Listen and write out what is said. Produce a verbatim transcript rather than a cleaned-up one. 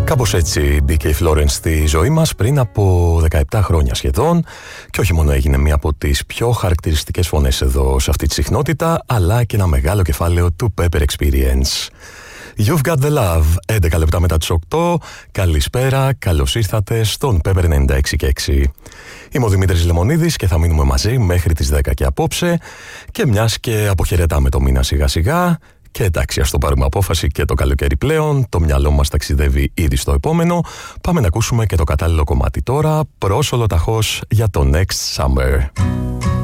Κάπως έτσι μπήκε η Florence στη ζωή μας πριν από δεκαεπτά χρόνια σχεδόν και όχι μόνο έγινε μία από τις πιο χαρακτηριστικές φωνές εδώ σε αυτή τη συχνότητα, αλλά και ένα μεγάλο κεφάλαιο του Pepper Experience. You've got the love, έντεκα λεπτά μετά τις οκτώ. Καλησπέρα, καλώς ήρθατε στον Pepper ενενήντα έξι και έξι. Είμαι ο Δημήτρης Λεμονίδης και θα μείνουμε μαζί μέχρι τις δέκα και απόψε. Και μιας και αποχαιρετάμε το μήνα σιγά σιγά, και εντάξει, ας το πάρουμε απόφαση και το καλοκαίρι πλέον, το μυαλό μας ταξιδεύει ήδη στο επόμενο. Πάμε να ακούσουμε και το κατάλληλο κομμάτι τώρα, προς ολοταχώς για το Next Summer.